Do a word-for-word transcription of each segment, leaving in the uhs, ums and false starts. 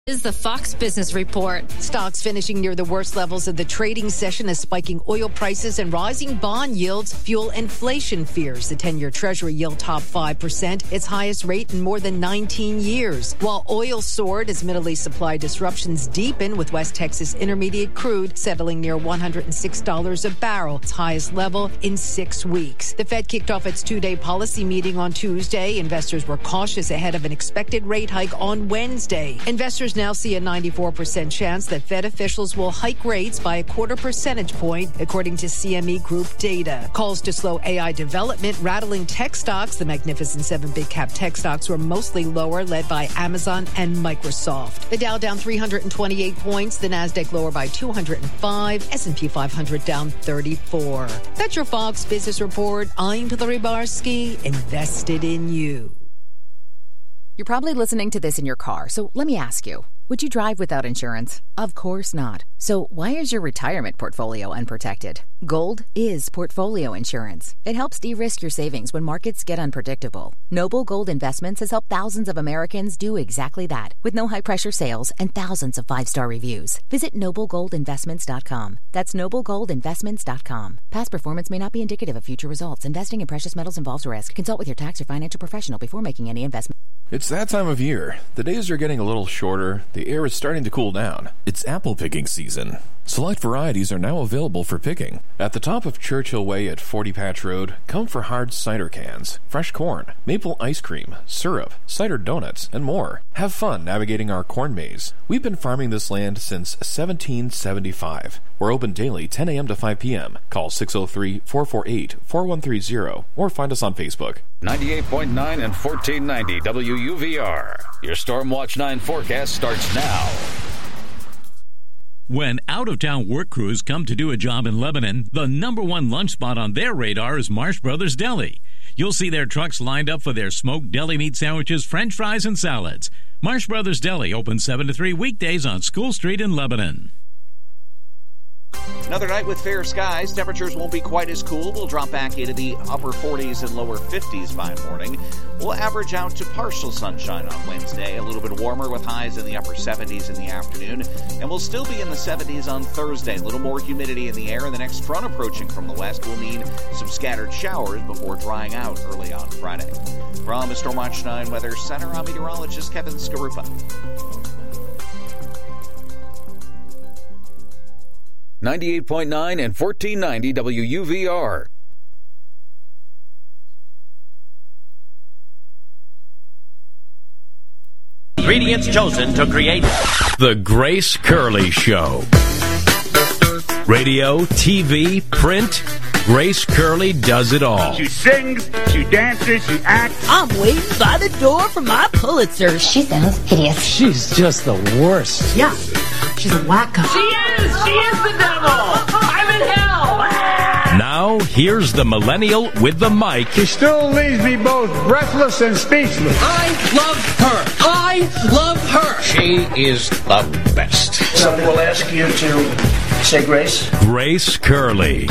Is the Fox Business Report. Stocks finishing near the worst levels of the trading session as spiking oil prices and rising bond yields fuel inflation fears. The ten-year Treasury yield topped five percent, its highest rate in more than nineteen years. While oil soared as Middle East supply disruptions deepen, with West Texas Intermediate crude settling near one hundred six dollars a barrel, its highest level in six weeks. The Fed kicked off its two-day policy meeting on Tuesday. Investors were cautious ahead of an expected rate hike on Wednesday. Investors now see a ninety-four percent chance that Fed officials will hike rates by a quarter percentage point, according to C M E Group data. Calls to slow A I development rattling tech stocks. The Magnificent Seven big cap tech stocks were mostly lower, led by Amazon and Microsoft. The Dow down three hundred twenty-eight points, the Nasdaq lower by two hundred five, S and P five hundred down thirty-four. That's your Fox Business Report. I'm Hillary Barsky, invested in you. You're probably listening to this in your car, so let me ask you, would you drive without insurance? Of course not. So why is your retirement portfolio unprotected? Gold is portfolio insurance. It helps de-risk your savings when markets get unpredictable. Noble Gold Investments has helped thousands of Americans do exactly that, with no high-pressure sales and thousands of five-star reviews. Visit noble gold investments dot com. That's noble gold investments dot com. Past performance may not be indicative of future results. Investing in precious metals involves risk. Consult with your tax or financial professional before making any investment. It's that time of year. The days are getting a little shorter. The air is starting to cool down. It's apple picking season. Select varieties are now available for picking. At the top of Churchill Way at forty Patch Road, come for hard cider cans, fresh corn, maple ice cream, syrup, cider donuts, and more. Have fun navigating our corn maze. We've been farming this land since seventeen seventy-five. We're open daily ten a.m. to five p.m. Call six oh three, four four eight, four one three zero or find us on Facebook. ninety-eight point nine and fourteen ninety W U V R. Your Storm Watch nine forecast starts now. When out-of-town work crews come to do a job in Lebanon, the number one lunch spot on their radar is Marsh Brothers Deli. You'll see their trucks lined up for their smoked deli meat sandwiches, french fries, and salads. Marsh Brothers Deli open seven to three weekdays on School Street in Lebanon. Another night with fair skies. Temperatures won't be quite as cool. We'll drop back into the upper forties and lower fifties by morning. We'll average out to partial sunshine on Wednesday. A little bit warmer with highs in the upper seventies in the afternoon. And we'll still be in the seventies on Thursday. A little more humidity in the air, and the next front approaching from the west will mean some scattered showers before drying out early on Friday. From the Storm Watch nine Weather Center, I'm meteorologist Kevin Skarupa. ninety-eight point nine and fourteen ninety W U V R. Ingredients chosen to create The Grace Curley Show. Radio, T V, print, Grace Curley does it all. She sings, she dances, she acts. I'm waiting by the door for my Pulitzer. She sounds hideous. She's just the worst. Yeah, she's a wacko. She is! She is the devil! I'm in hell! Now, here's the millennial with the mic. She still leaves me both breathless and speechless. I love her. I love her. She is the best. Somebody will ask you to say grace. Grace Curley.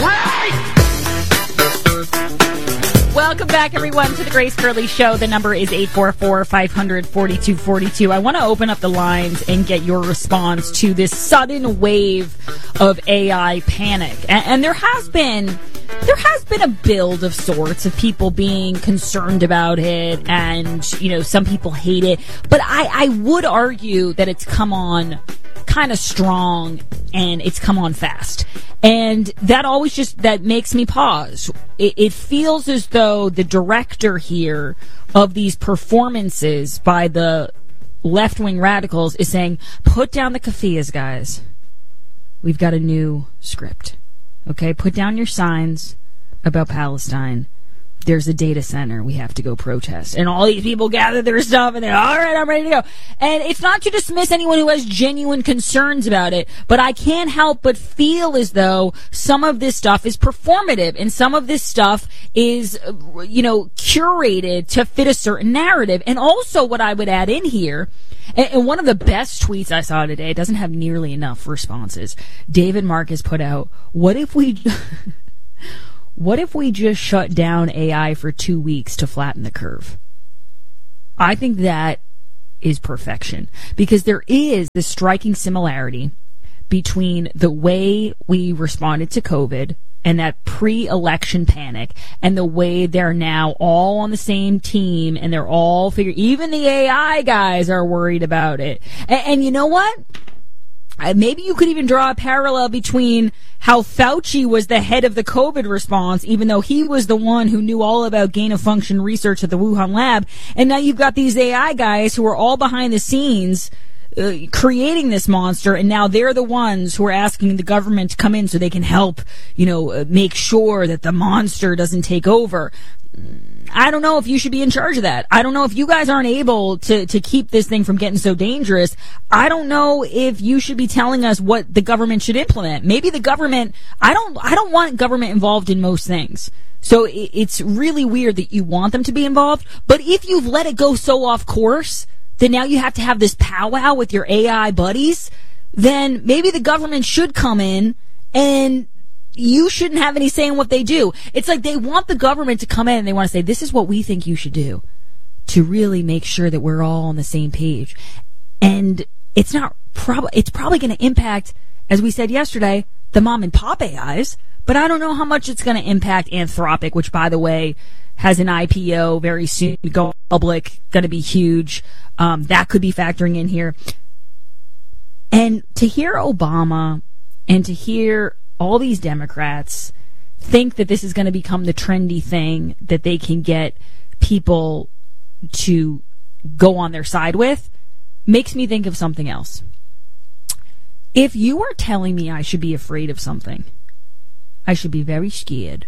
Welcome back, everyone, to the Grace Curley Show. The number is eight four four, five hundred, forty-two forty-two. I want to open up the lines and get your response to this sudden wave of A I panic. And, and there has been there has been a build of sorts of people being concerned about it, and, you know, some people hate it. But I, I would argue that it's come on kind of strong, and it's come on fast. And that always just, that makes me pause. It, it feels as though the director here of these performances by the left-wing radicals is saying, put down the keffiyehs, guys. We've got a new script. Okay, put down your signs about Palestine. There's a data center. We have to go protest. And all these people gather their stuff and they're, all right, I'm ready to go. And it's not to dismiss anyone who has genuine concerns about it, but I can't help but feel as though some of this stuff is performative and some of this stuff is, you know, curated to fit a certain narrative. And also what I would add in here, and one of the best tweets I saw today, it doesn't have nearly enough responses. David Marcus put out, what if we... What if we just shut down A I for two weeks to flatten the curve? I think that is perfection, because there is this striking similarity between the way we responded to COVID and that pre-election panic and the way they're now all on the same team and they're all figuring, even the A I guys are worried about it. And, and you know what? Maybe you could even draw a parallel between how Fauci was the head of the COVID response, even though he was the one who knew all about gain-of-function research at the Wuhan lab. And now you've got these A I guys who are all behind the scenes uh, creating this monster, and now they're the ones who are asking the government to come in so they can help, you know, uh, make sure that the monster doesn't take over. I don't know if you should be in charge of that. I don't know if you guys aren't able to, to keep this thing from getting so dangerous. I don't know if you should be telling us what the government should implement. Maybe the government, I don't, I don't want government involved in most things. So it, it's really weird that you want them to be involved. But if you've let it go so off course, then now you have to have this powwow with your A I buddies, then maybe the government should come in and you shouldn't have any say in what they do. It's like they want the government to come in and they want to say, this is what we think you should do to really make sure that we're all on the same page. And it's not prob- it's probably going to impact, as we said yesterday, the mom and pop A Is, but I don't know how much it's going to impact Anthropic, which, by the way, has an I P O very soon, go public, going to be huge. Um, that could be factoring in here. And to hear Obama and to hear all these Democrats think that this is going to become the trendy thing that they can get people to go on their side with makes me think of something else. If you were telling me I should be afraid of something, I should be very scared,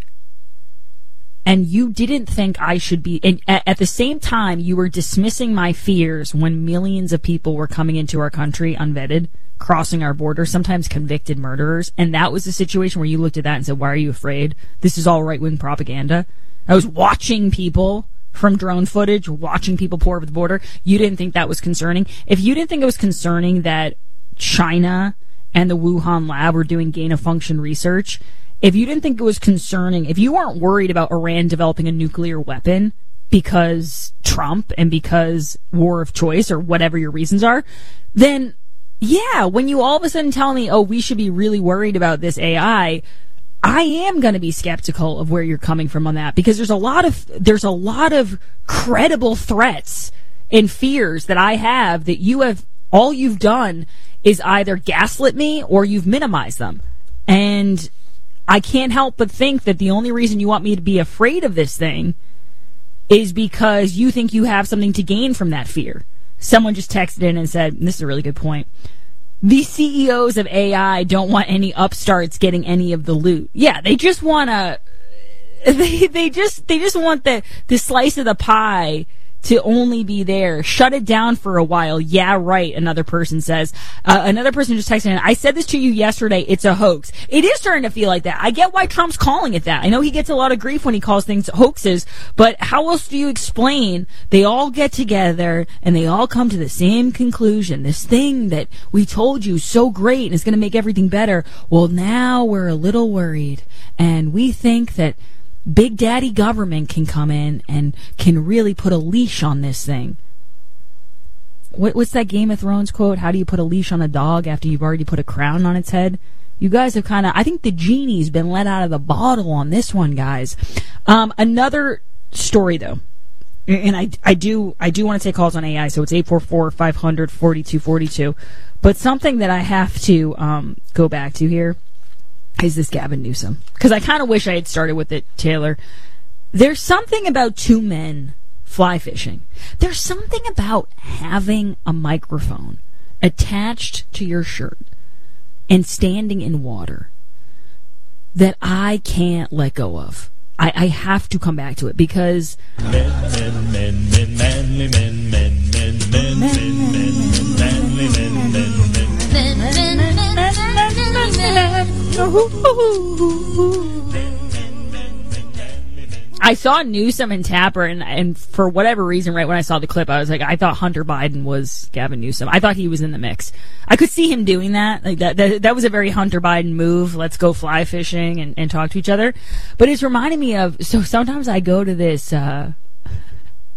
and you didn't think I should be, and at the same time you were dismissing my fears when millions of people were coming into our country unvetted, crossing our border, sometimes convicted murderers, and that was the situation where you looked at that and said, why are you afraid? This is all right-wing propaganda. I was watching people from drone footage, watching people pour over the border. You didn't think that was concerning. If you didn't think it was concerning that China and the Wuhan lab were doing gain-of-function research, if you didn't think it was concerning, if you weren't worried about Iran developing a nuclear weapon because Trump and because war of choice or whatever your reasons are, then yeah, when you all of a sudden tell me, oh, we should be really worried about this A I, I am going to be skeptical of where you're coming from on that, because there's a lot of there's a lot of credible threats and fears that I have that you have, all you've done is either gaslit me or you've minimized them. And I can't help but think that the only reason you want me to be afraid of this thing is because you think you have something to gain from that fear. Someone just texted in and said, and this is a really good point, the C E Os of A I don't want any upstarts getting any of the loot. Yeah, they just want to, they, they just, they just want the, the slice of the pie to only be there. Shut it down for a while. Yeah, right, another person says. Uh, another person just texted in, I said this to you yesterday, it's a hoax. It is starting to feel like that. I get why Trump's calling it that. I know he gets a lot of grief when he calls things hoaxes, but how else do you explain they all get together and they all come to the same conclusion? This thing that we told you is so great and it's going to make everything better. Well, now we're a little worried and we think that Big Daddy government can come in and can really put a leash on this thing. What, what's that Game of Thrones quote? How do you put a leash on a dog after you've already put a crown on its head? You guys have kind of, I think the genie's been let out of the bottle on this one, guys. Um, another story, though, and I, I do I do want to take calls on A I, so it's eight four four, five hundred, forty-two forty-two. But something that I have to um, go back to here is this Gavin Newsom. Because I kind of wish I had started with it, Taylor. There's something about two men fly fishing. There's something about having a microphone attached to your shirt and standing in water that I can't let go of. I, I have to come back to it because men, men, men, men, manly men, men, men, men, men, men, manly men, men, men, men, men, I saw Newsom and Tapper, and, and for whatever reason, right when I saw the clip, I was like, I thought Hunter Biden was Gavin Newsom. I thought he was in the mix. I could see him doing that. Like that, that, that was a very Hunter Biden move. Let's go fly fishing and, and talk to each other. But it's reminding me of, so sometimes I go to this, uh,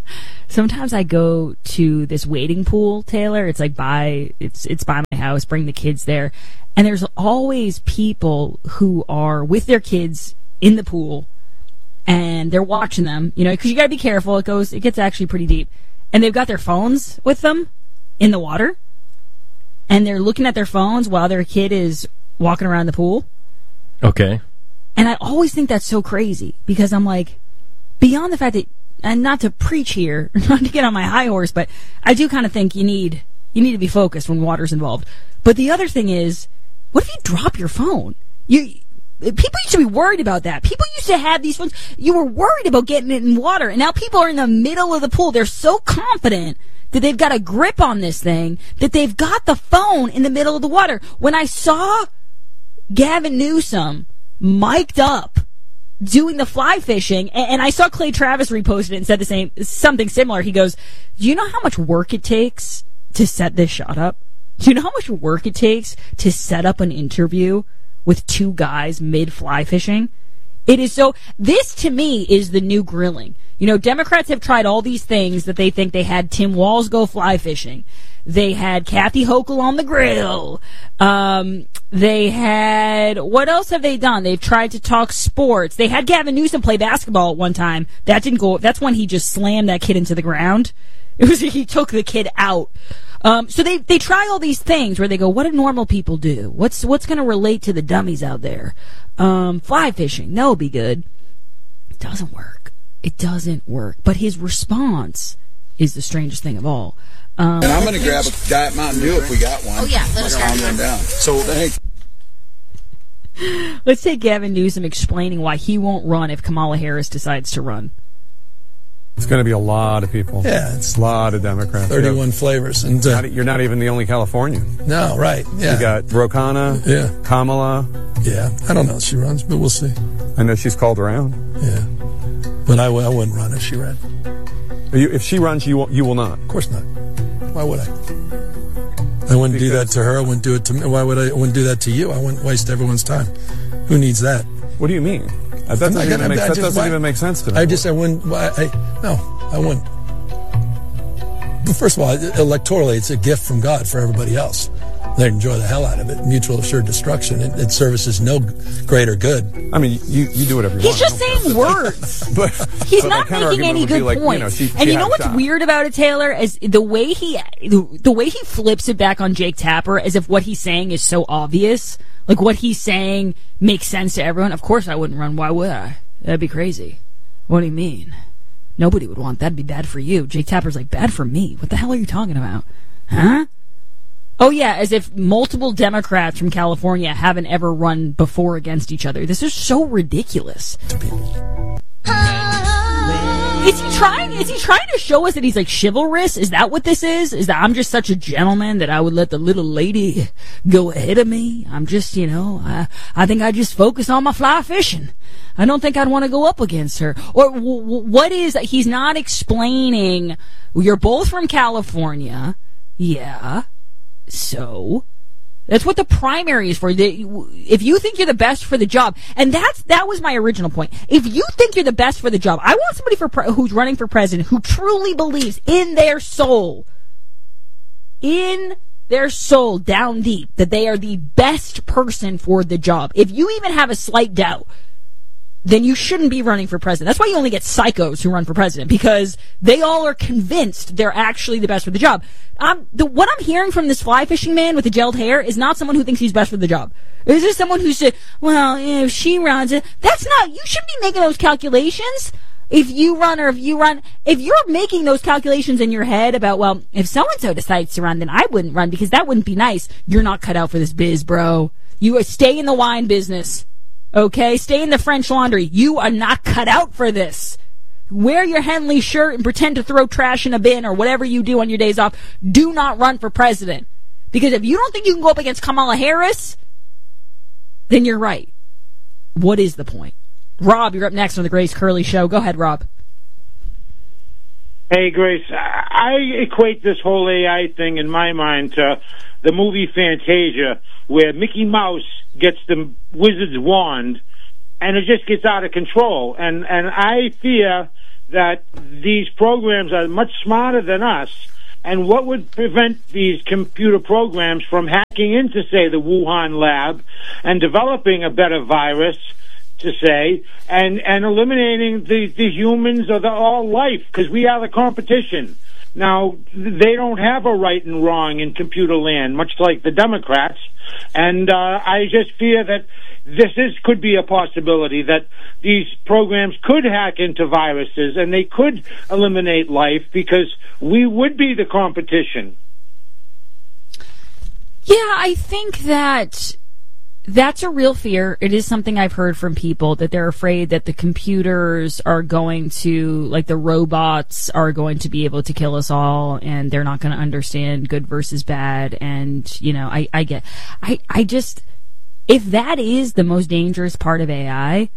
sometimes I go to this wading pool, Taylor. It's like by it's it's by my house. Bring the kids there, and there's always people who are with their kids in the pool, and they're watching them. You know, because you got to be careful. It goes, it gets actually pretty deep, and they've got their phones with them in the water, and they're looking at their phones while their kid is walking around the pool. Okay. And I always think that's so crazy because I'm like, beyond the fact that, and not to preach here, not to get on my high horse, but I do kind of think you need you need to be focused when water's involved. But the other thing is, what if you drop your phone? You people used to be worried about that. People used to have these phones. You were worried about getting it in water, and now people are in the middle of the pool. They're so confident that they've got a grip on this thing that they've got the phone in the middle of the water. When I saw Gavin Newsom mic'd up doing the fly fishing, and, and I saw Clay Travis reposted it and said the same, something similar. He goes, do you know how much work it takes to set this shot up? Do you know how much work it takes to set up an interview with two guys mid fly fishing? It is so, this to me is the new grilling. You know, Democrats have tried all these things that they think. They had Tim Walz go fly fishing. They had Kathy Hochul on the grill. Um, they had, what else have they done? They've tried to talk sports. They had Gavin Newsom play basketball at one time. That didn't go, that's when he just slammed that kid into the ground. It was, he took the kid out. Um, so they, they try all these things where they go, what do normal people do? What's, what's going to relate to the dummies out there? Um, fly fishing. That would be good. It doesn't work. It doesn't work. But his response is the strangest thing of all. Um, and I'm going to grab a Diet Mountain Dew if we got one. Oh, yeah. Let's grab one down. So, thanks. Let's take Gavin Newsom explaining why he won't run if Kamala Harris decides to run. It's going to be a lot of people. Yeah, it's a lot of Democrats. thirty-one flavors, and uh, not, you're not even the only Californian. No, right? Yeah, you got Ro Khanna, yeah, Kamala. Yeah, I don't know if she runs, but we'll see. I know she's called around. Yeah, but I, I wouldn't run if she ran. You, if she runs, you will, you will not. Of course not. Why would I? I wouldn't because do that to her. I wouldn't do it to me. Why would I? I wouldn't do that to you. I wouldn't waste everyone's time. Who needs that? What do you mean? That doesn't, even, gonna, make, that just, doesn't why, even make sense to me. I just, I wouldn't, I, I, no, I wouldn't. But first of all, electorally, it's a gift from God for everybody else. They enjoy the hell out of it. Mutual assured destruction. It, it services no greater good. I mean, you, you do whatever you He's want. He's just saying words. but, He's but not making any good like, points. You know, she, and she you know what's shot. weird about it, Taylor? Is the way he, the way he flips it back on Jake Tapper as if what he's saying is so obvious. Like what he's saying makes sense to everyone. Of course I wouldn't run. Why would I? That'd be crazy. What do you mean? Nobody would want that. That'd be bad for you. Jake Tapper's like, bad for me? What the hell are you talking about? Huh? Oh, yeah, as if multiple Democrats from California haven't ever run before against each other. This is so ridiculous. To people. Is he trying? Is he trying to show us that he's like chivalrous? Is that what this is? Is that I'm just such a gentleman that I would let the little lady go ahead of me? I'm just, you know, I I think I just focus on my fly fishing. I don't think I'd want to go up against her. Or w- w- what is? He's not explaining. You're both from California, yeah. So. That's what the primary is for. If you think you're the best for the job, and that's that was my original point. If you think you're the best for the job, I want somebody for pre- who's running for president who truly believes in their soul, in their soul, down deep, that they are the best person for the job. If you even have a slight doubt, then you shouldn't be running for president. That's why you only get psychos who run for president, because they all are convinced they're actually the best for the job. Um, the, what I'm hearing from this fly fishing man with the gelled hair is not someone who thinks he's best for the job. Is this someone who said, well, if she runs it, that's not, you shouldn't be making those calculations. If you run or if you run, if you're making those calculations in your head about, well, if so-and-so decides to run, then I wouldn't run because that wouldn't be nice. You're not cut out for this biz, bro. You stay in the wine business. Okay, stay in the French Laundry. You are not cut out for this. Wear your Henley shirt and pretend to throw trash in a bin or whatever you do on your days off. Do not run for president. Because if you don't think you can go up against Kamala Harris, then you're right. What is the point? Rob, you're up next on the Grace Curley Show. Go ahead, Rob. Hey, Grace. I equate this whole A I thing in my mind to the movie Fantasia, where Mickey Mouse gets the wizard's wand, and it just gets out of control. And and I fear that these programs are much smarter than us. And what would prevent these computer programs from hacking into, say, the Wuhan lab and developing a better virus, to say, and, and eliminating the, the humans or the all life, because we are the competition. Now, they don't have a right and wrong in computer land, much like the Democrats. And uh, I just fear that this is could be a possibility that these programs could hack into viruses and they could eliminate life because we would be the competition. Yeah, I think that that's a real fear. It is something I've heard from people, that they're afraid that the computers are going to, like the robots, are going to be able to kill us all, and they're not going to understand good versus bad. And, you know, I, I get, I, I just, if that is the most dangerous part of A I,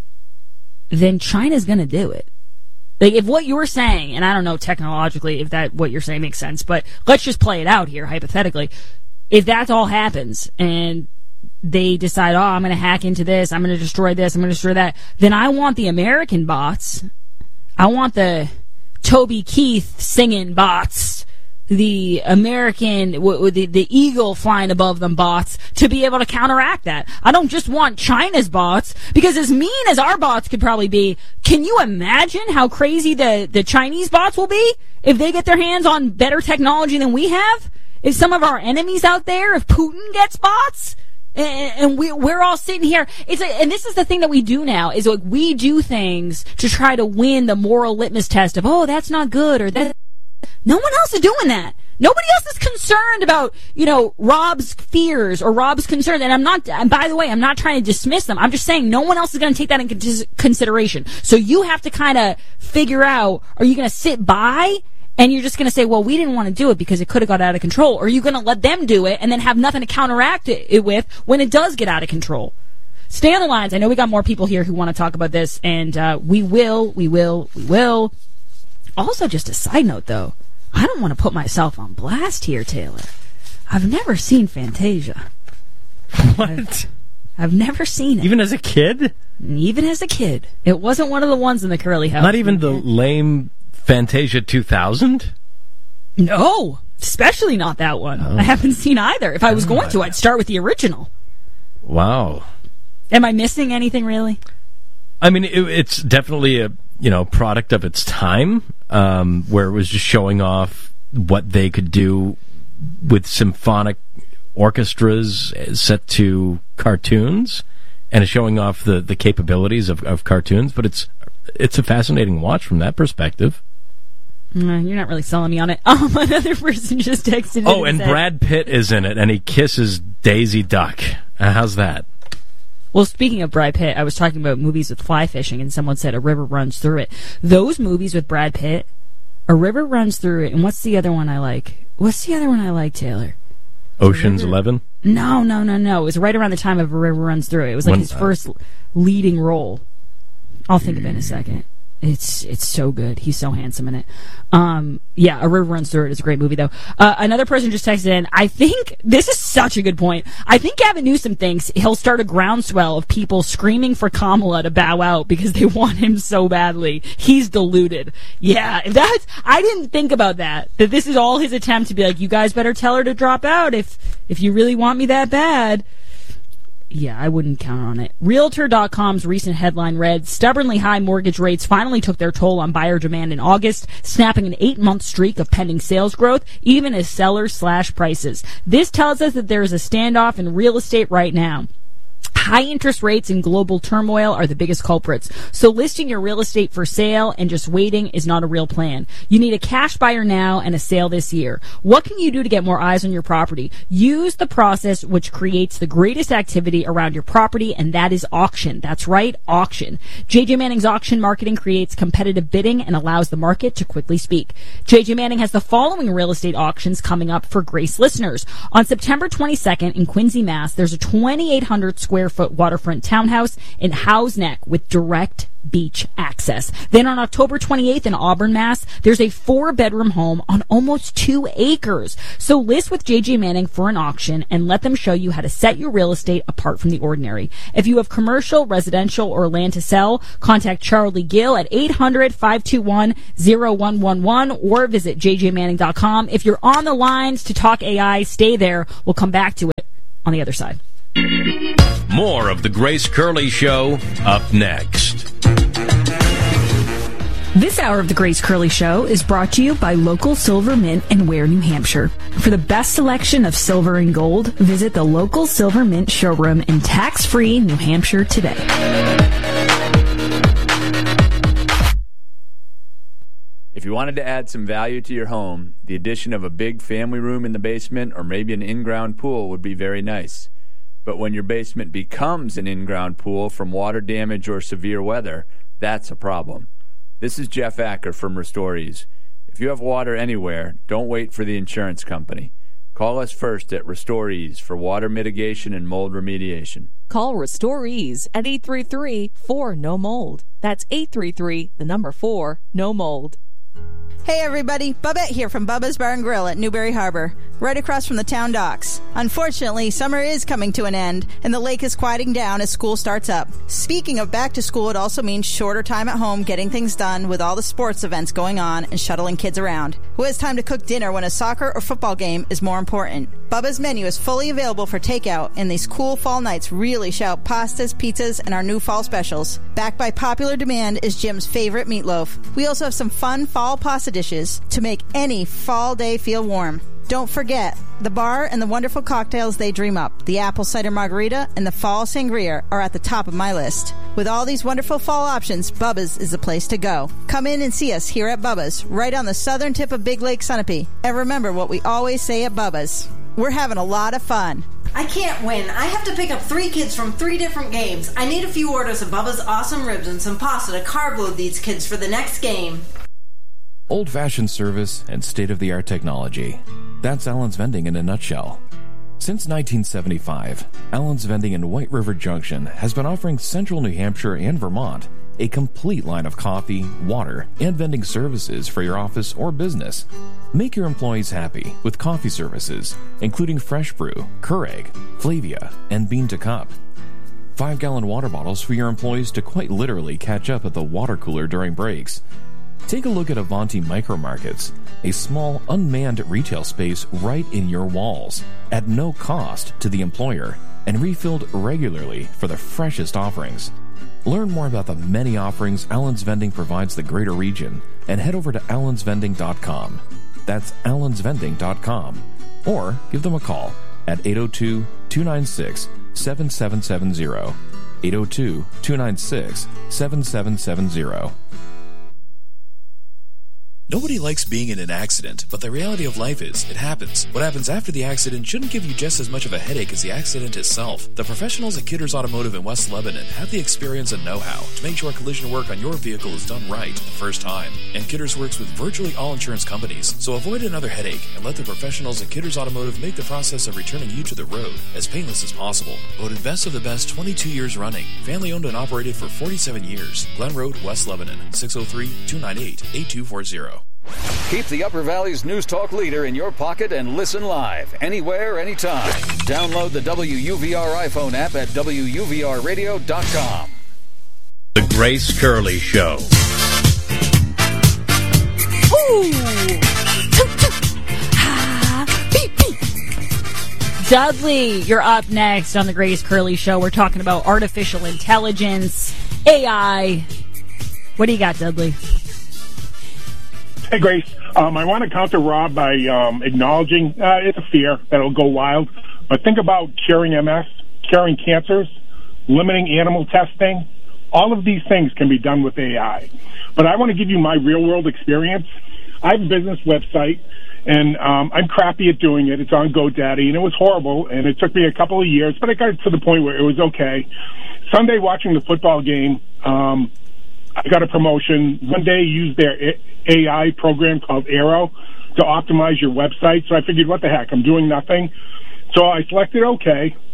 then China's going to do it. Like, if what you're saying, and I don't know technologically if that, what you're saying makes sense, but let's just play it out here, hypothetically. If that all happens, and they decide, oh, I'm going to hack into this, I'm going to destroy this, I'm going to destroy that, then I want the American bots, I want the Toby Keith singing bots, the American, w- the, the eagle flying above them bots, to be able to counteract that. I don't just want China's bots, because as mean as our bots could probably be, can you imagine how crazy the, the Chinese bots will be if they get their hands on better technology than we have? If some of our enemies out there, if Putin gets bots? And we, we're all sitting here. It's a, and this is the thing that we do now, is like we do things to try to win the moral litmus test of, oh, that's not good, or that. No one else is doing that. Nobody else is concerned about, you know, Rob's fears or Rob's concerns. And I'm not, and by the way, I'm not trying to dismiss them. I'm just saying no one else is going to take that into consideration. So you have to kind of figure out, are you going to sit by and you're just going to say, well, we didn't want to do it because it could have got out of control? Or are you going to let them do it and then have nothing to counteract it, it with when it does get out of control? Stay on the lines. I know we got more people here who want to talk about this, and uh, we will, we will, we will. Also, just a side note, though, I don't want to put myself on blast here, Taylor. I've never seen Fantasia. What? I've, I've never seen it. Even as a kid? Even as a kid. It wasn't one of the ones in the curly house. Not even the lame Fantasia two thousand? No, especially not that one. Oh. I haven't seen either. If I was going to, I'd start with the original. Wow. Am I missing anything, really? I mean, it, it's definitely a, you know, product of its time, um, where it was just showing off what they could do with symphonic orchestras set to cartoons, and showing off the, the capabilities of, of cartoons. But it's it's a fascinating watch from that perspective. Mm, you're not really selling me on it. Um, another person just texted. Oh, and said, Brad Pitt is in it, and he kisses Daisy Duck. Uh, how's that? Well, speaking of Brad Pitt, I was talking about movies with fly fishing, and someone said A River Runs Through It. Those movies with Brad Pitt, A River Runs Through It, and what's the other one I like? What's the other one I like, Taylor? Ocean's Eleven? No, no, no, no. It was right around the time of A River Runs Through It. It was like when, his first uh, leading role. I'll think of it in a second. It's it's so good. He's so handsome in it. Um, yeah, A River Runs Through It is a great movie, though. Uh, another person just texted in, I think, this is such a good point, I think Gavin Newsom thinks he'll start a groundswell of people screaming for Kamala to bow out because they want him so badly. He's deluded. Yeah, that's, I didn't think about that, that this is all his attempt to be like, you guys better tell her to drop out if if you really want me that bad. Yeah, I wouldn't count on it. Realtor dot com's recent headline read, stubbornly high mortgage rates finally took their toll on buyer demand in August, snapping an eight-month streak of pending sales growth, even as sellers slash prices. This tells us that there is a standoff in real estate right now. High interest rates and global turmoil are the biggest culprits. So listing your real estate for sale and just waiting is not a real plan. You need a cash buyer now and a sale this year. What can you do to get more eyes on your property? Use the process which creates the greatest activity around your property, and that is auction. That's right, auction. J J Manning's auction marketing creates competitive bidding and allows the market to quickly speak. J J Manning has the following real estate auctions coming up for Grace listeners. On September twenty-second in Quincy, Mass, there's a twenty-eight hundred square foot waterfront townhouse in Howes Neck with direct beach access. Then on October twenty-eighth in Auburn, Mass, there's a four-bedroom home on almost two acres. So list with J J Manning for an auction and let them show you how to set your real estate apart from the ordinary. If you have commercial, residential, or land to sell, contact Charlie Gill at eight hundred, five two one, zero one one one or visit j j manning dot com. If you're on the lines to talk A I, stay there. We'll come back to it on the other side. More of the Grace Curley Show up next. This hour of the Grace Curley Show is brought to you by Local Silver Mint in Ware, New Hampshire. For the best selection of silver and gold, visit the local Silver Mint showroom in tax-free New Hampshire today. If you wanted to add some value to your home, the addition of a big family room in the basement or maybe an in-ground pool would be very nice. But when your basement becomes an in-ground pool from water damage or severe weather, that's a problem. This is Jeff Acker from Restorees. If you have water anywhere, don't wait for the insurance company. Call us first at Restorees for water mitigation and mold remediation. Call Restorees at eight three three, four, N O mold. That's eight three three, the number four, no mold. Hey everybody, Bubette here from Bubba's Bar and Grill at Newberry Harbor, right across from the town docks. Unfortunately, summer is coming to an end, and the lake is quieting down as school starts up. Speaking of back to school, it also means shorter time at home getting things done with all the sports events going on and shuttling kids around. Who has time to cook dinner when a soccer or football game is more important? Bubba's menu is fully available for takeout, and these cool fall nights really shout pastas, pizzas, and our new fall specials. Backed by popular demand is Jim's favorite meatloaf. We also have some fun fall pasta dishes to make any fall day feel warm. Don't forget, the bar and the wonderful cocktails they dream up, the apple cider margarita and the fall sangria, are at the top of my list. With all these wonderful fall options, Bubba's is the place to go. Come in and see us here at Bubba's, right on the southern tip of Big Lake Sunapee. And remember what we always say at Bubba's: we're having a lot of fun. I can't win. I have to pick up three kids from three different games. I need a few orders of Bubba's awesome ribs and some pasta to carb load these kids for the next game. Old-fashioned service and state-of-the-art technology. That's Allen's Vending in a nutshell. Since nineteen seventy-five, Allen's Vending in White River Junction has been offering Central New Hampshire and Vermont a complete line of coffee, water, and vending services for your office or business. Make your employees happy with coffee services, including Fresh Brew, Keurig, Flavia, and Bean to Cup. Five-gallon water bottles for your employees to quite literally catch up at the water cooler during breaks. Take a look at Avanti Micro Markets, a small, unmanned retail space right in your walls, at no cost to the employer, and refilled regularly for the freshest offerings. Learn more about the many offerings Allen's Vending provides the greater region, and head over to allens vending dot com. That's allens vending dot com. Or give them a call at eight oh two, two nine six, seven seven seven zero. eight oh two, two nine six, seven seven seven zero. Nobody likes being in an accident, but the reality of life is, it happens. What happens after the accident shouldn't give you just as much of a headache as the accident itself. The professionals at Kidders Automotive in West Lebanon have the experience and know-how to make sure collision work on your vehicle is done right the first time. And Kidders works with virtually all insurance companies, so avoid another headache and let the professionals at Kidders Automotive make the process of returning you to the road as painless as possible. Voted best of the best twenty-two years running. Family owned and operated for forty-seven years. Glen Road, West Lebanon, six oh three, two nine eight, eight two four zero. Keep the Upper Valley's News Talk leader in your pocket and listen live, anywhere, anytime. Download the W U V R iPhone app at W U V R radio dot com. The Grace Curley Show. Ooh. Dudley, you're up next on the Grace Curley Show. We're talking about artificial intelligence, A I. What do you got, Dudley? Hey, Grace. Um, I want to counter Rob by um, acknowledging uh, it's a fear that it'll go wild. But think about curing M S, curing cancers, limiting animal testing. All of these things can be done with A I. But I want to give you my real-world experience. I have a business website, and um, I'm crappy at doing it. It's on GoDaddy, and it was horrible, and it took me a couple of years, but I got to the point where it was okay. Sunday, watching the football game, um, I got a promotion. One day, used their A I program called Arrow to optimize your website. So I figured, what the heck? I'm doing nothing. So I selected OK.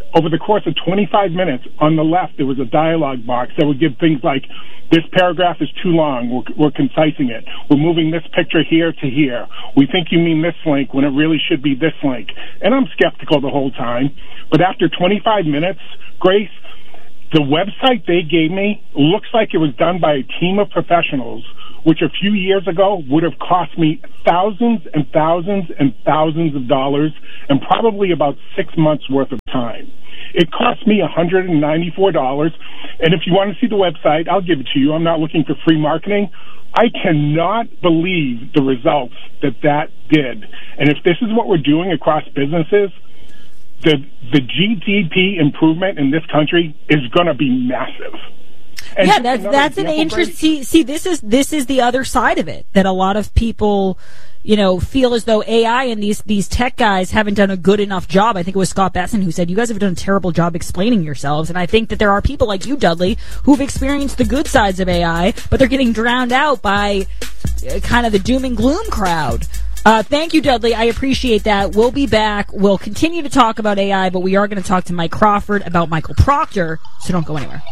over the course of twenty-five minutes, on the left, there was a dialogue box that would give things like, this paragraph is too long, we're, we're concising it. We're moving this picture here to here. We think you mean this link when it really should be this link. And I'm skeptical the whole time. But after twenty-five minutes, Grace, the website they gave me looks like it was done by a team of professionals, which a few years ago would have cost me thousands and thousands and thousands of dollars and probably about six months worth of time. It cost me one hundred ninety-four dollars, and if you want to see the website, I'll give it to you. I'm not looking for free marketing. I cannot believe the results that that did. And if this is what we're doing across businesses, the the G D P improvement in this country is going to be massive. And yeah, that's that's an interest. See, see, this is this is the other side of it that a lot of people, you know, feel as though A I and these these tech guys haven't done a good enough job. I think it was Scott Besson who said, you guys have done a terrible job explaining yourselves. And I think that there are people like you, Dudley, who've experienced the good sides of A I, but they're getting drowned out by uh, kind of the doom and gloom crowd. Uh, thank you, Dudley. I appreciate that. We'll be back. We'll continue to talk about A I, but we are going to talk to Mike Crawford about Michael Proctor, so don't go anywhere.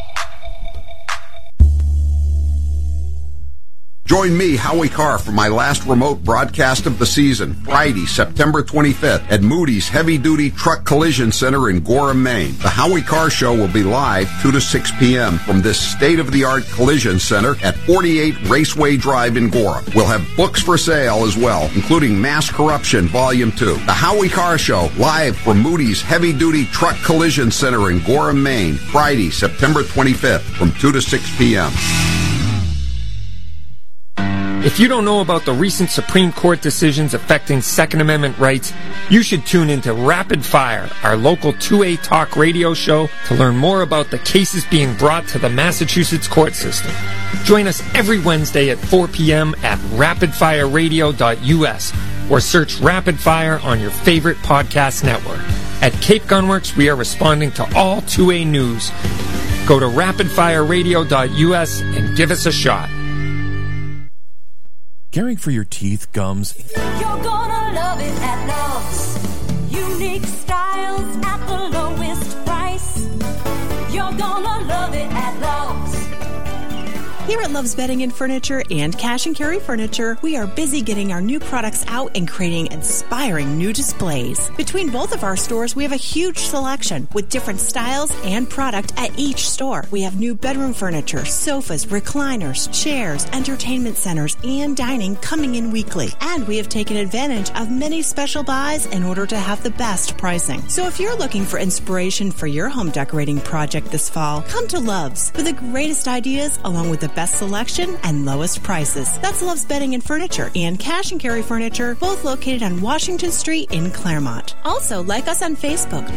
Join me, Howie Carr, for my last remote broadcast of the season, Friday, September twenty-fifth, at Moody's Heavy Duty Truck Collision Center in Gorham, Maine. The Howie Carr Show will be live two to six p.m. from this state-of-the-art collision center at forty-eight Raceway Drive in Gorham. We'll have books for sale as well, including Mass Corruption Volume two. The Howie Carr Show, live from Moody's Heavy Duty Truck Collision Center in Gorham, Maine, Friday, September twenty-fifth, from two to six p.m. If you don't know about the recent Supreme Court decisions affecting Second Amendment rights, you should tune into Rapid Fire, our local two A talk radio show, to learn more about the cases being brought to the Massachusetts court system. Join us every Wednesday at four p.m. at rapid fire radio dot u s or search Rapid Fire on your favorite podcast network. At Cape Gunworks, we are responding to all two A news. Go to rapid fire radio dot u s and give us a shot. Caring for your teeth, gums. You're gonna love it at Love's. Unique styles at the lowest price. You're gonna love it at Love's. Here at Love's Bedding and Furniture and Cash and Carry Furniture, we are busy getting our new products out and creating inspiring new displays. Between both of our stores, we have a huge selection with different styles and product at each store. We have new bedroom furniture, sofas, recliners, chairs, entertainment centers, and dining coming in weekly. And we have taken advantage of many special buys in order to have the best pricing. So if you're looking for inspiration for your home decorating project this fall, come to Love's for the greatest ideas along with the best selection and lowest prices. That's Love's Bedding and Furniture and Cash and Carry Furniture, both located on Washington Street in Claremont. Also, like us on Facebook.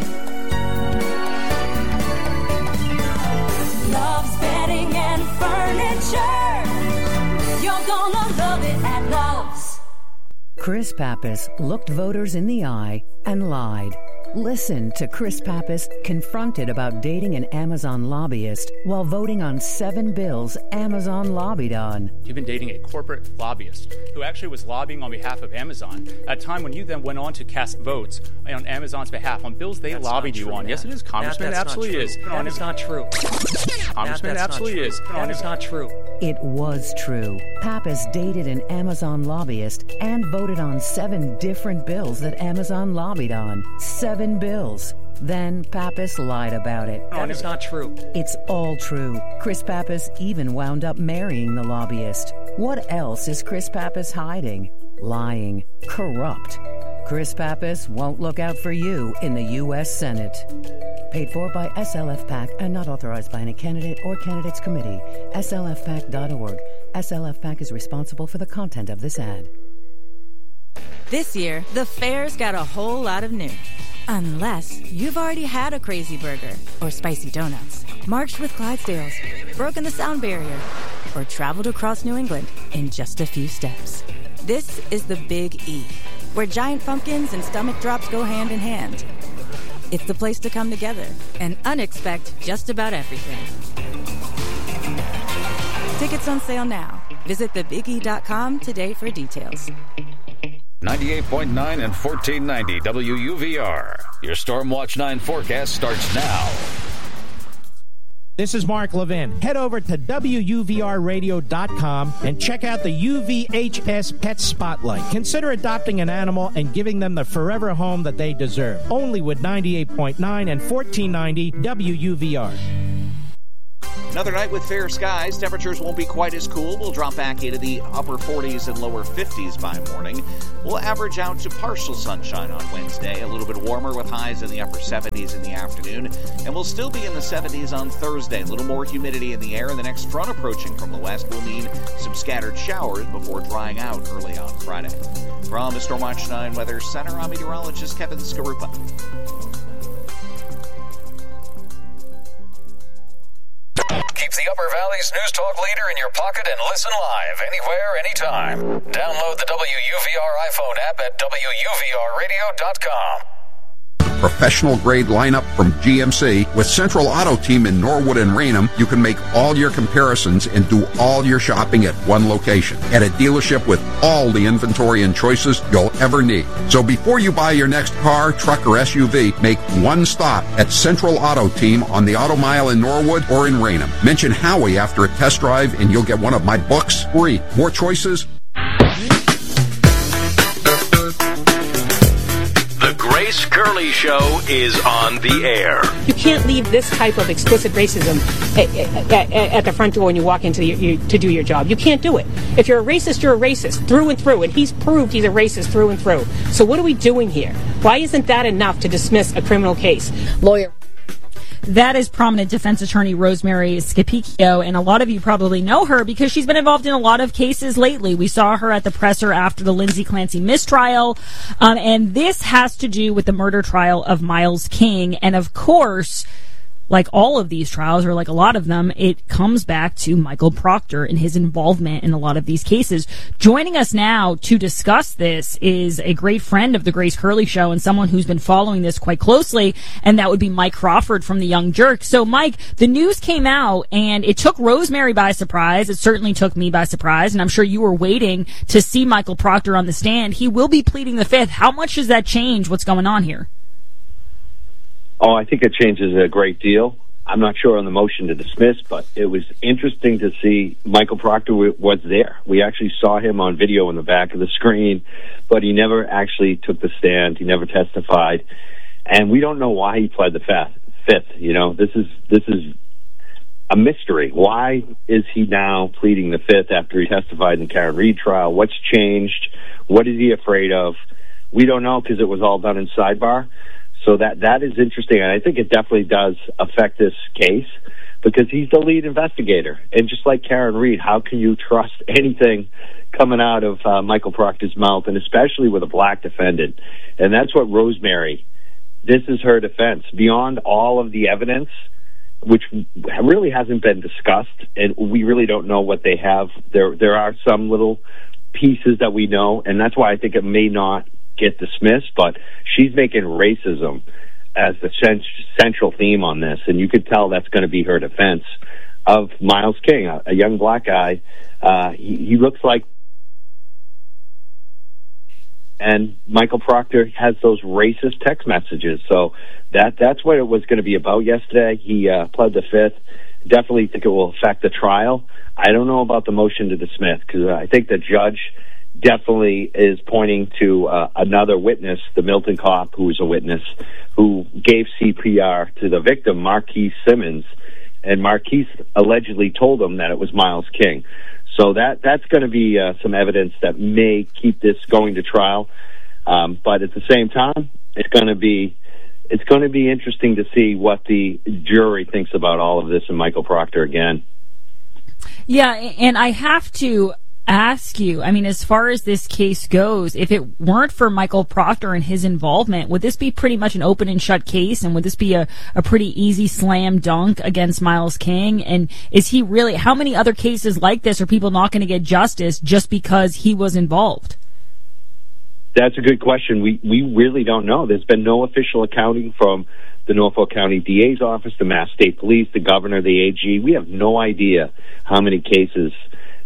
Love's Bedding and Furniture. You're gonna love it at Love's. Chris Pappas looked voters in the eye and lied. Listen to Chris Pappas confronted about dating an Amazon lobbyist while voting on seven bills Amazon lobbied on. You've been dating a corporate lobbyist who actually was lobbying on behalf of Amazon at a time when you then went on to cast votes on Amazon's behalf on bills they that's lobbied you on. Matt. Yes, it is, Congressman. Matt, absolutely is. That is not true. Congressman, Matt, absolutely not is. That is not true. It was true. Pappas dated an Amazon lobbyist and voted on seven different bills that Amazon lobbied on. Seven bills. Then Pappas lied about it. That is not true. It's all true. Chris Pappas even wound up marrying the lobbyist. What else is Chris Pappas hiding? Lying. Corrupt. Chris Pappas won't look out for you in the U S Senate. Paid for by S L F PAC and not authorized by any candidate or candidates committee. S L F pac dot org. S L F PAC is responsible for the content of this ad. This year, the fair's got a whole lot of new. Unless you've already had a Crazy Burger or Spicy Donuts, marched with Clydesdales, broken the sound barrier, or traveled across New England in just a few steps. This is the Big E, where giant pumpkins and stomach drops go hand in hand. It's the place to come together and unexpect just about everything. Tickets on sale now. Visit the big e dot com today for details. ninety-eight point nine and fourteen ninety W U V R. Your Stormwatch nine forecast starts now. This is Mark Levin. Head over to W U V R radio dot com and check out the U V H S Pet Spotlight. Consider adopting an animal and giving them the forever home that they deserve. Only with ninety-eight point nine and fourteen ninety W U V R. Another night with fair skies. Temperatures won't be quite as cool. We'll drop back into the upper forties and lower fifties by morning. We'll average out to partial sunshine on Wednesday. A little bit warmer with highs in the upper seventies in the afternoon. And we'll still be in the seventies on Thursday. A little more humidity in the air. And the next front approaching from the west will mean some scattered showers before drying out early on Friday. From the Stormwatch nine Weather Center, I'm meteorologist Kevin Skarupa. Keep the Upper Valley's News Talk leader in your pocket and listen live anywhere, anytime. Download the W U V R iPhone app at W U V R radio dot com. Professional grade lineup from G M C. With Central Auto Team in Norwood and Raynham, you can make all your comparisons and do all your shopping at one location. At a dealership with all the inventory and choices you'll ever need. So before you buy your next car, truck, or S U V, make one stop at Central Auto Team on the Auto Mile in Norwood or in Raynham. Mention Howie after a test drive and you'll get one of my books free. More choices? The Grace Curley Show is on the air. You can't leave this type of explicit racism at, at, at the front door when you walk into the, you, to do your job. You can't do it. If you're a racist, you're a racist through and through, and he's proved he's a racist through and through. So what are we doing here? Why isn't that enough to dismiss a criminal case? Lawyer. That is prominent defense attorney Rosemary Scapicchio, and a lot of you probably know her because she's been involved in a lot of cases lately. We saw her at the presser after the Lindsay Clancy mistrial, um, and this has to do with the murder trial of Miles King. And of course, like all of these trials, or like a lot of them, it comes back to Michael Proctor and his involvement in a lot of these cases. Joining us now to discuss this is a great friend of the Grace Curley Show and someone who's been following this quite closely, and that would be Mike Crawford from The Young Jerk. So, Mike, the news came out, and it took Rosemary by surprise. It certainly took me by surprise, and I'm sure you were waiting to see Michael Proctor on the stand. He will be pleading the fifth. How much does that change what's going on here? Oh, I think it changes a great deal. I'm not sure on the motion to dismiss, but it was interesting to see Michael Proctor w- was there. We actually saw him on video in the back of the screen, but he never actually took the stand. He never testified. And we don't know why he pled the fifth. fifth. You know, this is this is a mystery. Why is he now pleading the fifth after he testified in the Karen Reed trial? What's changed? What is he afraid of? We don't know because it was all done in sidebar. So that that is interesting, and I think it definitely does affect this case because he's the lead investigator. And just like Karen Reed, how can you trust anything coming out of uh, Michael Proctor's mouth, and especially with a black defendant? And that's what Rosemary, this is her defense. Beyond all of the evidence, which really hasn't been discussed, and we really don't know what they have. There, there are some little pieces that we know, and that's why I think it may not get dismissed, but she's making racism as the cent- central theme on this, and you could tell that's going to be her defense of Miles King, a, a young black guy. Uh, he, he looks like, and Michael Proctor has those racist text messages, so that that's what it was going to be about yesterday. He uh, pled the fifth. Definitely think it will affect the trial. I don't know about the motion to dismiss, because I think the judge definitely is pointing to uh, another witness, the Milton cop, who was a witness, who gave C P R to the victim, Marquise Simmons, and Marquise allegedly told him that it was Miles King. So that that's going to be uh, some evidence that may keep this going to trial. Um, but at the same time, it's going to be it's going to be interesting to see what the jury thinks about all of this and Michael Proctor again. Yeah, and I have to ask you, I mean, as far as this case goes, if it weren't for Michael Proctor and his involvement, would this be pretty much an open and shut case, and would this be a, a pretty easy slam dunk against Miles King? And is he really, how many other cases like this are people not going to get justice just because he was involved? That's a good question. We we really don't know. There's been no official accounting from the Norfolk County D A's office, the Mass State Police, the governor, the A G. We have no idea how many cases